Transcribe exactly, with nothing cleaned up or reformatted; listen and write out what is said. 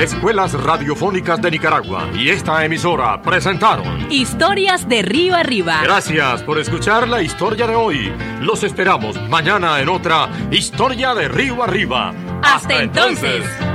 Escuelas Radiofónicas de Nicaragua y esta emisora presentaron Historias de Río Arriba. Gracias por escuchar la historia de hoy. Los esperamos mañana en otra Historia de Río Arriba. Hasta, Hasta entonces. entonces.